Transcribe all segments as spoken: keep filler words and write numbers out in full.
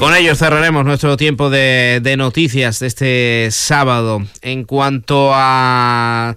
Con ellos cerraremos nuestro tiempo de, de noticias de este sábado. En cuanto a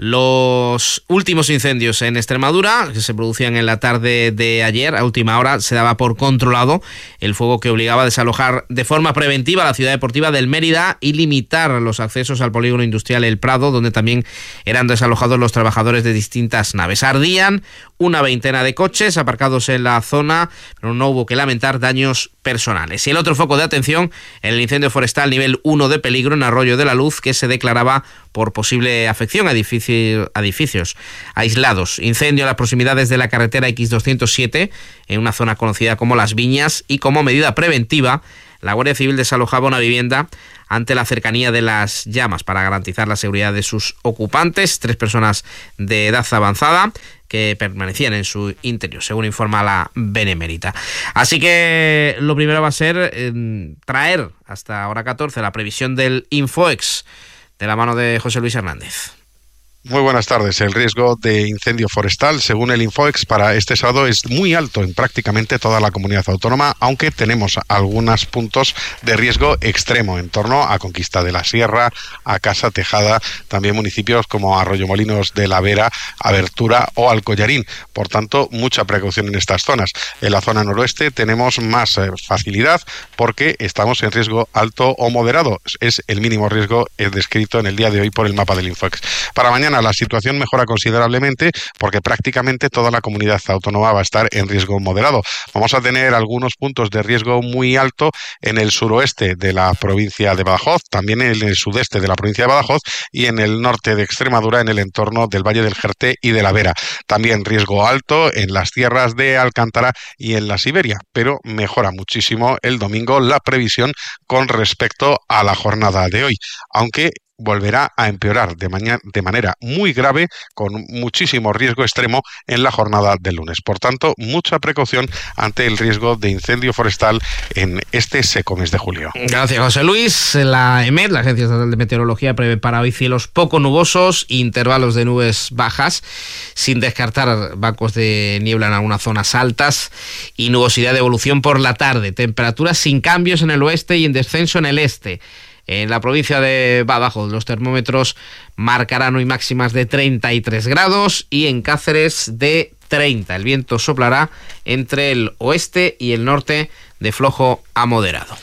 los últimos incendios en Extremadura, que se producían en la tarde de ayer, a última hora se daba por controlado el fuego que obligaba a desalojar de forma preventiva la ciudad deportiva del Mérida y limitar los accesos al polígono industrial El Prado, donde también eran desalojados los trabajadores de distintas naves. Ardían una veintena de coches aparcados en la zona, pero no hubo que lamentar daños personales. Y el otro foco de atención, el incendio forestal nivel uno de peligro en Arroyo de la Luz, que se declaraba por posible afección a edificios a edificios aislados. Incendio en las proximidades de la carretera equis doscientos siete, en una zona conocida como Las Viñas, y como medida preventiva, la Guardia Civil desalojaba una vivienda ante la cercanía de las llamas para garantizar la seguridad de sus ocupantes, tres personas de edad avanzada que permanecían en su interior, según informa la Benemérita. Así que lo primero va a ser eh, traer hasta hora catorce la previsión del Infoex de la mano de José Luis Hernández. Muy buenas tardes. El riesgo de incendio forestal, según el Infoex, para este sábado es muy alto en prácticamente toda la comunidad autónoma, aunque tenemos algunos puntos de riesgo extremo en torno a Conquista de la Sierra, a Casa Tejada, también municipios como Arroyomolinos de la Vera, Abertura o Alcollarín. Por tanto, mucha precaución en estas zonas. En la zona noroeste tenemos más eh, facilidad porque estamos en riesgo alto o moderado. Es el mínimo riesgo eh, descrito en el día de hoy por el mapa del Infoex. Para mañana la situación mejora considerablemente porque prácticamente toda la comunidad autónoma va a estar en riesgo moderado. Vamos a tener algunos puntos de riesgo muy alto en el suroeste de la provincia de Badajoz, también en el sudeste de la provincia de Badajoz y en el norte de Extremadura, en el entorno del Valle del Jerte y de la Vera. También riesgo alto en las tierras de Alcántara y en la Siberia, pero mejora muchísimo el domingo la previsión con respecto a la jornada de hoy, aunque volverá a empeorar de, mañana, de manera muy grave, con muchísimo riesgo extremo en la jornada del lunes. Por tanto, mucha precaución ante el riesgo de incendio forestal en este seco mes de julio. Gracias, José Luis. La E M E T, la Agencia Estatal de Meteorología, prevé para hoy cielos poco nubosos, intervalos de nubes bajas, sin descartar bancos de niebla en algunas zonas altas y nubosidad de evolución por la tarde. Temperaturas sin cambios en el oeste y en descenso en el este. En la provincia de Badajoz los termómetros marcarán hoy máximas de treinta y tres grados y en Cáceres de treinta. El viento soplará entre el oeste y el norte de flojo a moderado.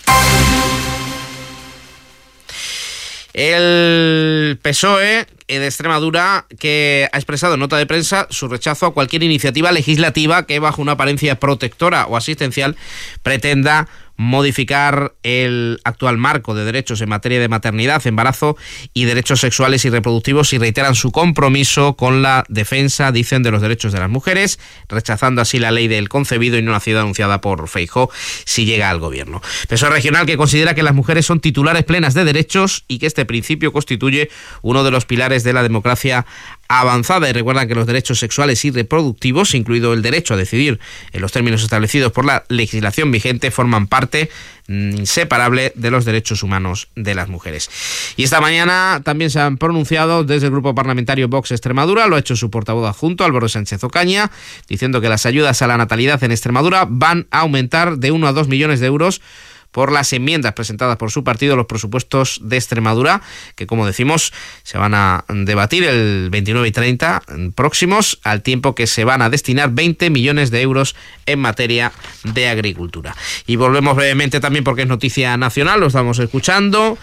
El P S O E de Extremadura, que ha expresado en nota de prensa su rechazo a cualquier iniciativa legislativa que bajo una apariencia protectora o asistencial pretenda modificar el actual marco de derechos en materia de maternidad, embarazo y derechos sexuales y reproductivos, y reiteran su compromiso con la defensa, dicen, de los derechos de las mujeres, rechazando así la ley del concebido y no nacido anunciada por Feijóo si llega al gobierno. P S O E regional, que considera que las mujeres son titulares plenas de derechos y que este principio constituye uno de los pilares de la democracia avanzada, y recuerdan que los derechos sexuales y reproductivos, incluido el derecho a decidir en los términos establecidos por la legislación vigente, forman parte inseparable de los derechos humanos de las mujeres. Y esta mañana también se han pronunciado desde el grupo parlamentario Vox Extremadura, lo ha hecho su portavoz adjunto, Álvaro Sánchez Ocaña, diciendo que las ayudas a la natalidad en Extremadura van a aumentar de uno a dos millones de euros por las enmiendas presentadas por su partido a los presupuestos de Extremadura, que, como decimos, se van a debatir el veintinueve y treinta próximos, al tiempo que se van a destinar veinte millones de euros en materia de agricultura. Y volvemos brevemente también, porque es noticia nacional, lo estamos escuchando,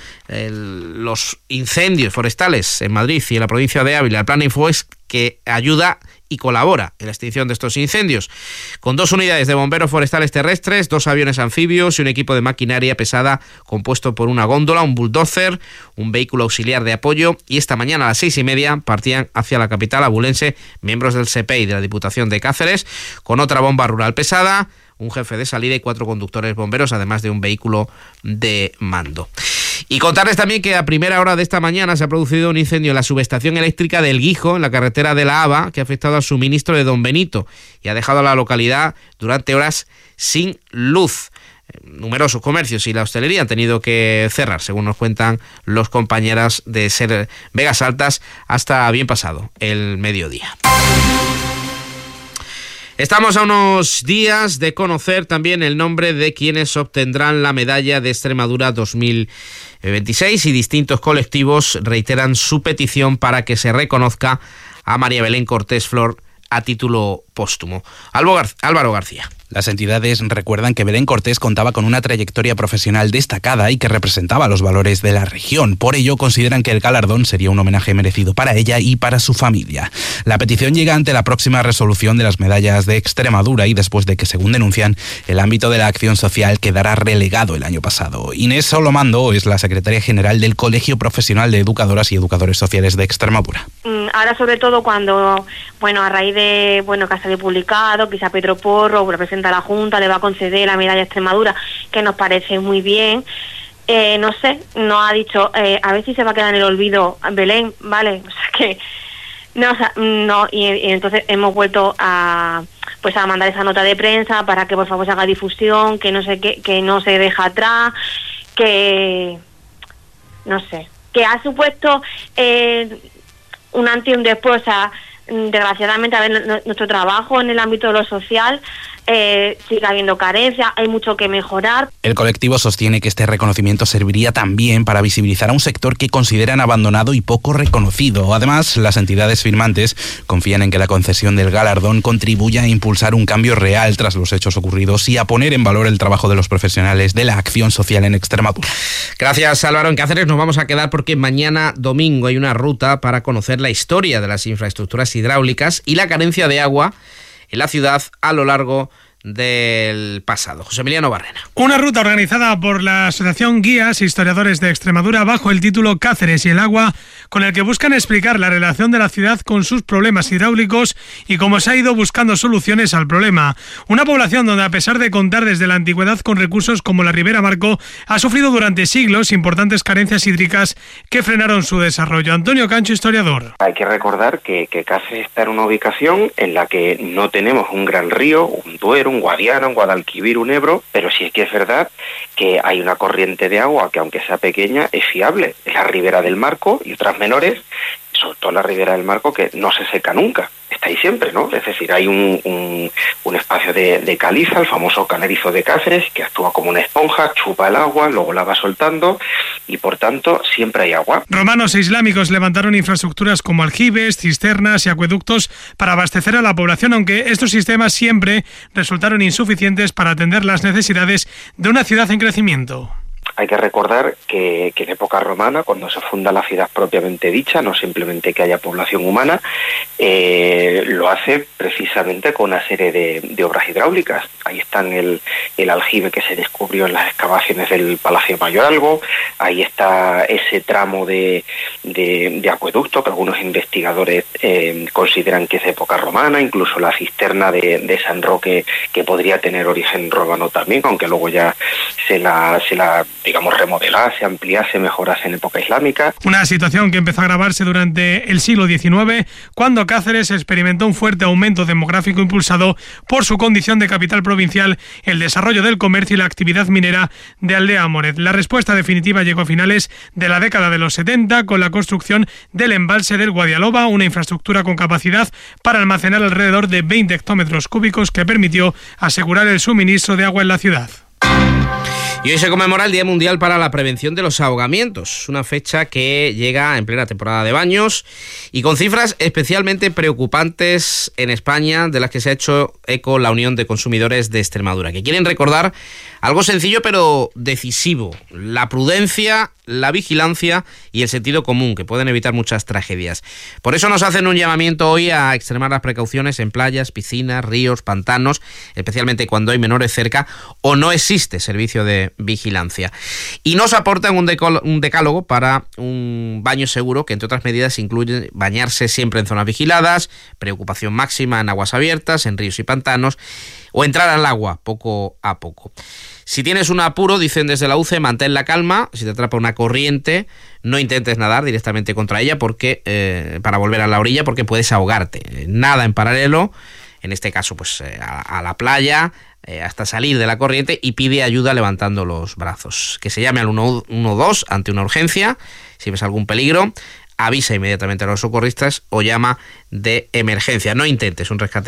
el, los incendios forestales en Madrid y en la provincia de Ávila. El plan Infoex, que ayuda y colabora en la extinción de estos incendios, con dos unidades de bomberos forestales terrestres, dos aviones anfibios y un equipo de maquinaria pesada compuesto por una góndola, un bulldozer, un vehículo auxiliar de apoyo, y esta mañana a las seis y media partían hacia la capital abulense miembros del S E P E y de la Diputación de Cáceres con otra bomba rural pesada, un jefe de salida y cuatro conductores bomberos, además de un vehículo de mando. Y contarles también que a primera hora de esta mañana se ha producido un incendio en la subestación eléctrica del Guijo, en la carretera de la Haba, que ha afectado al suministro de Don Benito y ha dejado a la localidad durante horas sin luz. Numerosos comercios y la hostelería han tenido que cerrar, según nos cuentan los compañeros de Ser Vegas Altas, hasta bien pasado el mediodía. Estamos a unos días de conocer también el nombre de quienes obtendrán la medalla de Extremadura dos mil veintiséis y distintos colectivos reiteran su petición para que se reconozca a María Belén Cortés Flor a título póstumo. Álvaro García. Las entidades recuerdan que Belén Cortés contaba con una trayectoria profesional destacada y que representaba los valores de la región. Por ello, consideran que el galardón sería un homenaje merecido para ella y para su familia. La petición llega ante la próxima resolución de las medallas de Extremadura y después de que, según denuncian, el ámbito de la acción social quedará relegado el año pasado. Inés Solomando es la secretaria general del Colegio Profesional de Educadoras y Educadores Sociales de Extremadura. Ahora, sobre todo, cuando, bueno, a raíz de, bueno, que ha salido publicado, quizá Pedro Porro, representa a la Junta, le va a conceder la medalla de Extremadura, que nos parece muy bien. Eh, no sé, nos ha dicho, eh, a ver si se va a quedar en el olvido Belén, ¿vale? O sea que, no, o sea, no, y, y entonces hemos vuelto a, pues a mandar esa nota de prensa para que por favor se haga difusión, que no sé qué, que no se deja atrás, que, no sé, que ha supuesto eh, un antes y un después, o sea, desgraciadamente, a ver, nuestro trabajo en el ámbito de lo social eh, sigue habiendo carencia, hay mucho que mejorar. El colectivo sostiene que este reconocimiento serviría también para visibilizar a un sector que consideran abandonado y poco reconocido. Además, las entidades firmantes confían en que la concesión del galardón contribuya a impulsar un cambio real tras los hechos ocurridos y a poner en valor el trabajo de los profesionales de la acción social en Extremadura. Gracias, Álvaro. En Cáceres nos vamos a quedar porque mañana domingo hay una ruta para conocer la historia de las infraestructuras hidráulicas y la carencia de agua en la ciudad a lo largo del pasado. José Emiliano Barrena. Una ruta organizada por la Asociación Guías e Historiadores de Extremadura bajo el título Cáceres y el agua, con el que buscan explicar la relación de la ciudad con sus problemas hidráulicos y cómo se ha ido buscando soluciones al problema. Una población donde, a pesar de contar desde la antigüedad con recursos como la Ribera Marco, ha sufrido durante siglos importantes carencias hídricas que frenaron su desarrollo. Antonio Cancho, historiador. Hay que recordar que, que Cáceres está en una ubicación en la que no tenemos un gran río, un Duero, un Guadiana, un Guadalquivir, un Ebro, pero sí es que es verdad que hay una corriente de agua que, aunque sea pequeña, es fiable. Es la Ribera del Marco y otras menores, sobre todo la Ribera del Marco, que no se seca nunca, está ahí siempre, ¿no? Es decir, hay un, un, un espacio de, de caliza, el famoso canerizo de Cáceres, que actúa como una esponja, chupa el agua, luego la va soltando y, por tanto, siempre hay agua. Romanos e islámicos levantaron infraestructuras como aljibes, cisternas y acueductos para abastecer a la población, aunque estos sistemas siempre resultaron insuficientes para atender las necesidades de una ciudad en crecimiento. Hay que recordar que, que en época romana, cuando se funda la ciudad propiamente dicha, no simplemente que haya población humana, eh, lo hace precisamente con una serie de, de obras hidráulicas. Ahí está el, el aljibe que se descubrió en las excavaciones del Palacio Mayoralgo, ahí está ese tramo de, de, de acueducto que algunos investigadores eh, consideran que es de época romana, incluso la cisterna de, de San Roque, que podría tener origen romano también, aunque luego ya se la... Se la digamos, remodelase, ampliase, mejorase en época islámica. Una situación que empezó a agravarse durante el siglo diecinueve, cuando Cáceres experimentó un fuerte aumento demográfico impulsado por su condición de capital provincial, el desarrollo del comercio y la actividad minera de Aldea Moret. La respuesta definitiva llegó a finales de la década de los setenta, con la construcción del embalse del Guadialoba, una infraestructura con capacidad para almacenar alrededor de veinte hectómetros cúbicos que permitió asegurar el suministro de agua en la ciudad. Y hoy se conmemora el Día Mundial para la Prevención de los Ahogamientos, una fecha que llega en plena temporada de baños y con cifras especialmente preocupantes en España, de las que se ha hecho eco la Unión de Consumidores de Extremadura, que quieren recordar algo sencillo pero decisivo: la prudencia, la vigilancia y el sentido común, que pueden evitar muchas tragedias. Por eso nos hacen un llamamiento hoy a extremar las precauciones en playas, piscinas, ríos, pantanos, especialmente cuando hay menores cerca o no existe servicio de vigilancia. Y nos aportan un, decolo- un decálogo para un baño seguro, que entre otras medidas incluye bañarse siempre en zonas vigiladas, preocupación máxima en aguas abiertas, en ríos y pantanos, o entrar al agua poco a poco. Si tienes un apuro, dicen desde la U C E, mantén la calma. Si te atrapa una corriente, no intentes nadar directamente contra ella porque eh, para volver a la orilla, porque puedes ahogarte. Nada en paralelo, en este caso pues eh, a, a la playa, eh, hasta salir de la corriente, y pide ayuda levantando los brazos. Que se llame al uno dos ante una urgencia. Si ves algún peligro, avisa inmediatamente a los socorristas o llama de emergencia. No intentes un rescate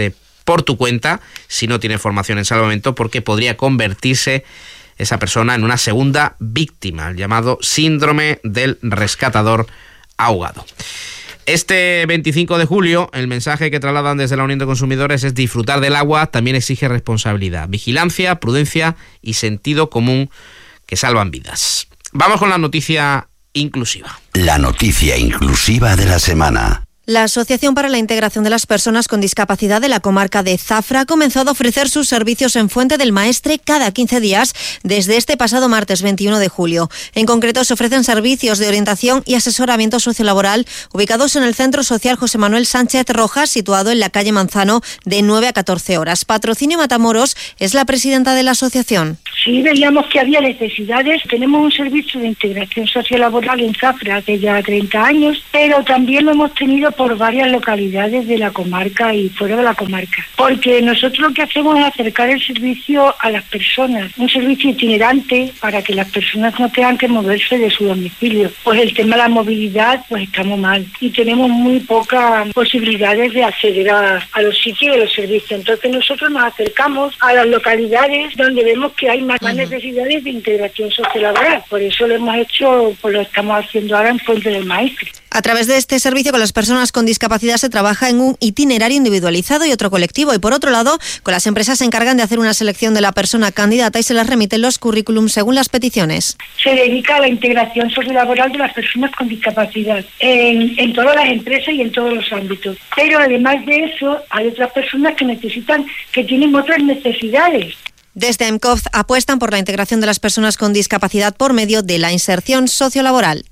por tu cuenta si no tienes formación en salvamento, porque podría convertirse esa persona en una segunda víctima, el llamado síndrome del rescatador ahogado. Este veinticinco de julio, el mensaje que trasladan desde la Unión de Consumidores es: disfrutar del agua también exige responsabilidad, vigilancia, prudencia y sentido común que salvan vidas. Vamos con la noticia inclusiva. La noticia inclusiva de la semana. La Asociación para la Integración de las Personas con Discapacidad de la comarca de Zafra ha comenzado a ofrecer sus servicios en Fuente del Maestre cada quince días desde este pasado martes veintiuno de julio. En concreto, se ofrecen servicios de orientación y asesoramiento sociolaboral ubicados en el Centro Social José Manuel Sánchez Rojas, situado en la calle Manzano, de nueve a catorce horas. Patrocinio Matamoros es la presidenta de la asociación. Sí, veíamos que había necesidades. Tenemos un servicio de integración sociolaboral en Zafra hace ya treinta años, pero también lo hemos tenido por varias localidades de la comarca y fuera de la comarca, porque nosotros lo que hacemos es acercar el servicio a las personas, un servicio itinerante para que las personas no tengan que moverse de su domicilio. Pues el tema de la movilidad, pues estamos mal y tenemos muy pocas posibilidades de acceder a, a los sitios de los servicios. Entonces nosotros nos acercamos a las localidades donde vemos que hay más, más necesidades de integración sociolaboral. Por eso lo hemos hecho, pues lo estamos haciendo ahora en Fuente del Maestre. A través de este servicio con las personas con discapacidad se trabaja en un itinerario individualizado y otro colectivo, y por otro lado, con las empresas se encargan de hacer una selección de la persona candidata y se les remiten los currículums según las peticiones. Se dedica a la integración sociolaboral de las personas con discapacidad en, en todas las empresas y en todos los ámbitos. Pero además de eso, hay otras personas que necesitan, que tienen otras necesidades. Desde AEMCOF apuestan por la integración de las personas con discapacidad por medio de la inserción sociolaboral.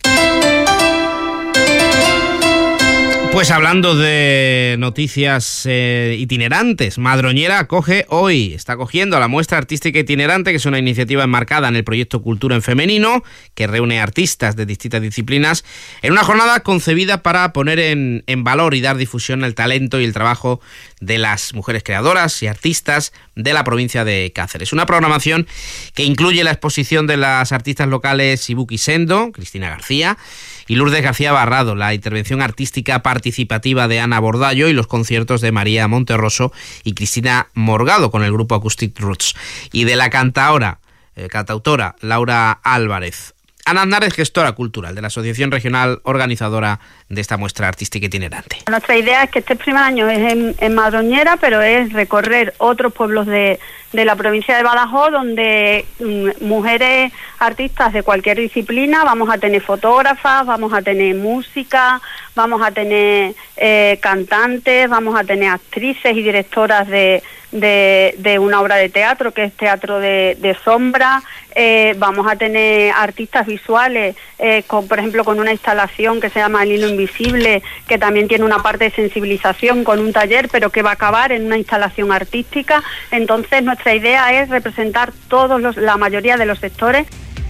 Pues hablando de noticias eh, itinerantes, Madroñera acoge hoy, está acogiendo a la muestra artística itinerante, que es una iniciativa enmarcada en el proyecto Cultura en Femenino, que reúne artistas de distintas disciplinas, en una jornada concebida para poner en, en valor y dar difusión al talento y el trabajo de las mujeres creadoras y artistas de la provincia de Cáceres. Una programación que incluye la exposición de las artistas locales Ibuki Sendo, Cristina García, y Lourdes García Barrado, la intervención artística participativa de Ana Bordallo y los conciertos de María Monterroso y Cristina Morgado con el grupo Acoustic Roots, y de la cantaora, eh, cantautora Laura Álvarez. Ana Aznar es gestora cultural de la Asociación Regional Organizadora de esta muestra artística itinerante. Nuestra idea es que este primer año es en, en Madroñera, pero es recorrer otros pueblos de, de la provincia de Badajoz, donde mm, mujeres artistas de cualquier disciplina, vamos a tener fotógrafas, vamos a tener música, vamos a tener eh, cantantes, vamos a tener actrices y directoras de, de, de una obra de teatro, que es teatro de, de sombra. Eh, vamos a tener artistas visuales, eh, con, por ejemplo, con una instalación que se llama El Hilo Invisible, que también tiene una parte de sensibilización con un taller, pero que va a acabar en una instalación artística. Entonces, nuestra idea es representar todos los, la mayoría de los sectores.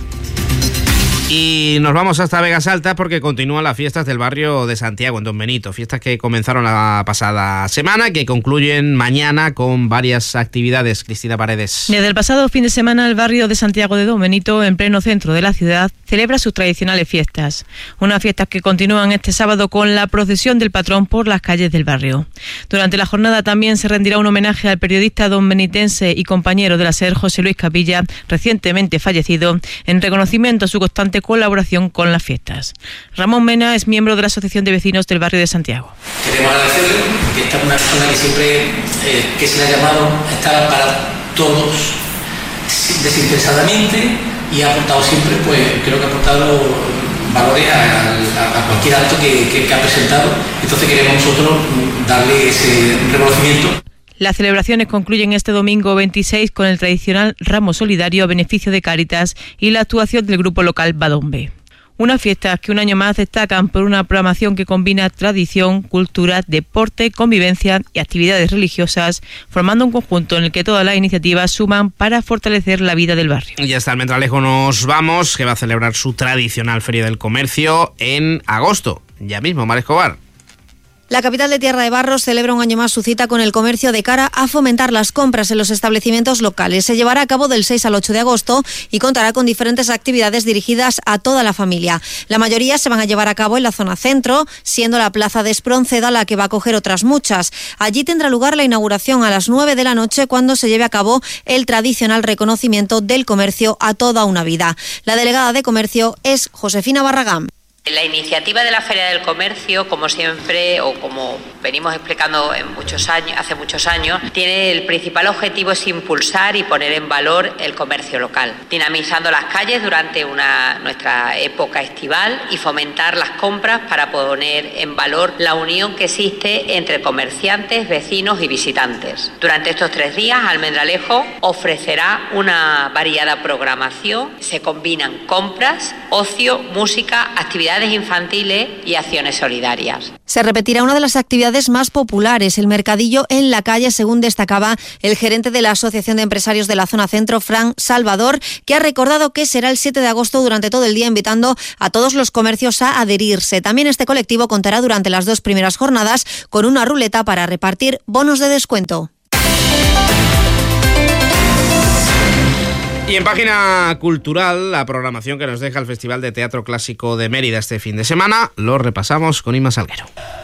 Y nos vamos hasta Vegas Altas porque continúan las fiestas del barrio de Santiago, en Don Benito. Fiestas que comenzaron la pasada semana y que concluyen mañana con varias actividades. Cristina Paredes. Desde el pasado fin de semana, el barrio de Santiago de Don Benito, en pleno centro de la ciudad, celebra sus tradicionales fiestas. Unas fiestas que continúan este sábado con la procesión del patrón por las calles del barrio. Durante la jornada también se rendirá un homenaje al periodista donbenitense y compañero de la SER, José Luis Capilla, recientemente fallecido, en reconocimiento a su constante colaboración con las fiestas. Ramón Mena es miembro de la Asociación de Vecinos del Barrio de Santiago. Queremos agradecerle, porque esta es una persona que siempre, eh, que se le ha llamado, está para todos desinteresadamente y ha aportado siempre, pues creo que ha aportado valores a, a, a cualquier acto que, que, que ha presentado. Entonces queremos nosotros darle ese reconocimiento. Las celebraciones concluyen este domingo veintiséis con el tradicional ramo solidario a beneficio de Cáritas y la actuación del grupo local Badombe. Unas fiestas que un año más destacan por una programación que combina tradición, cultura, deporte, convivencia y actividades religiosas, formando un conjunto en el que todas las iniciativas suman para fortalecer la vida del barrio. Y hasta Almendralejo nos vamos, que va a celebrar su tradicional Feria del Comercio en agosto. Ya mismo, Mar Escobar. La capital de Tierra de Barros celebra un año más su cita con el comercio de cara a fomentar las compras en los establecimientos locales. Se llevará a cabo del seis al ocho de agosto y contará con diferentes actividades dirigidas a toda la familia. La mayoría se van a llevar a cabo en la zona centro, siendo la plaza de Espronceda la que va a acoger otras muchas. Allí tendrá lugar la inauguración a las nueve de la noche cuando se lleve a cabo el tradicional reconocimiento del comercio a toda una vida. La delegada de comercio es Josefina Barragán. La iniciativa de la Feria del Comercio, como siempre o como venimos explicando en muchos años, hace muchos años, tiene el principal objetivo es impulsar y poner en valor el comercio local, dinamizando las calles durante una, nuestra época estival y fomentar las compras para poner en valor la unión que existe entre comerciantes, vecinos y visitantes. Durante estos tres días, Almendralejo ofrecerá una variada programación. Se combinan compras, ocio, música, actividades infantiles y acciones solidarias. Se repetirá una de las actividades más populares, el mercadillo en la calle, según destacaba el gerente de la Asociación de Empresarios de la Zona Centro, Fran Salvador, que ha recordado que será el siete de agosto durante todo el día, invitando a todos los comercios a adherirse. También este colectivo contará durante las dos primeras jornadas con una ruleta para repartir bonos de descuento. Y en página cultural, la programación que nos deja el Festival de Teatro Clásico de Mérida este fin de semana, lo repasamos con Inma Salguero.